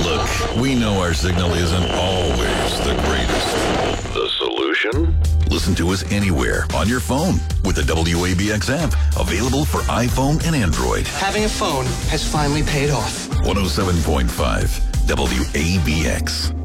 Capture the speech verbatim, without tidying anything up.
Look, we know our signal isn't always the greatest. The solution? Listen to us anywhere on your phone with the W A B X app, available for iPhone and Android. Having a phone has finally paid off. one oh seven point five W A B X.